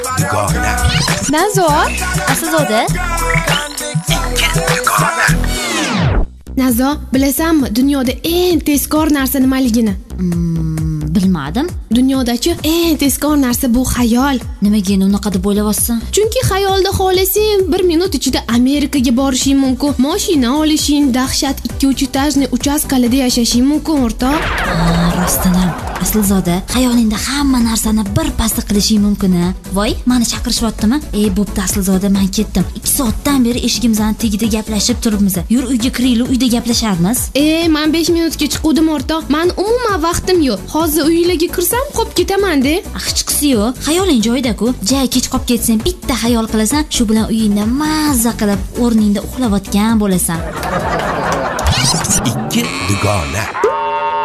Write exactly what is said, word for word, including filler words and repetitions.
Dugona. Nazo, Aslzoda. Dugona. Nazo, bilasanmi, dunyoda eng tezkor narsa nimaligini? Hmm, bilmadim. Dunyodachi eng tezkor narsa bu xayol. Nimaga endi unaqa deb o'ylayapsan? Chunki xayolda xohlasang bir minut ichida Amerikaga borishing mumkin, mashina olishing, dahshat ikki uch etajli uchastkalida yashashing mumkin, o'rtoq. Ha, rostdan ham. Aslzoda, xayolingda hamma narsani bir pasda qilishing mumkin-a? Voy, meni chaqirishyaptimi? Ey, bo'pti Aslzoda, men ketdim. ikki soatdan beri eshigimizning tagida gaplashib turibmiz. Yur uyga kiraylik, uyda gaplasharmiz. Ey, men besh minutga chiqdim, o'rtoq. Men umuman vaqtim yo'q. Hozir uyingizga kirsam, qop ketaman-da. Aqchiqsi-yu, xayoling joyida-ku. Jay kech qolib ketsang, bitta xayol qilasan, shu bilan uyingda mazza qilib, o'rningda uxlayotgan bo'lasan. Ikki dugona.